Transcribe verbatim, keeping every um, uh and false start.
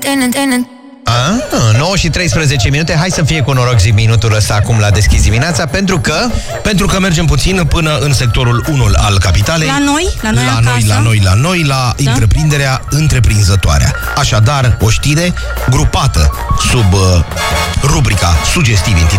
Ah, nouă și treisprezece minute. Hai să fie cu noroc zi minutul ăsta acum la Deschis dimineața. Pentru că Pentru că mergem puțin până în sectorul unu al capitalei. La noi? La noi La acasă? noi, la noi, la noi, la Da? întreprinderea întreprinzătoarea. Așadar, o știre grupată sub uh, rubrica Sugestiv